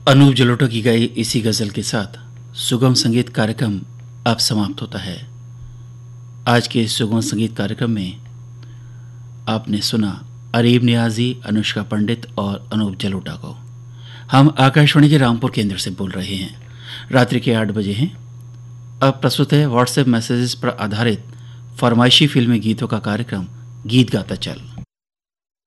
अनूप जलोटा की गाई इसी गज़ल के साथ सुगम संगीत कार्यक्रम अब समाप्त होता है। आज के सुगम संगीत कार्यक्रम में आपने सुना अरीब नियाजी, अनुष्का पंडित और अनूप जलोटा को। हम आकाशवाणी के रामपुर केंद्र से बोल रहे हैं। रात्रि के 8 बजे हैं। अब प्रस्तुत है व्हाट्सएप मैसेजेस पर आधारित फरमाइशी फिल्मी गीतों का कार्यक्रम गीत गाता चल।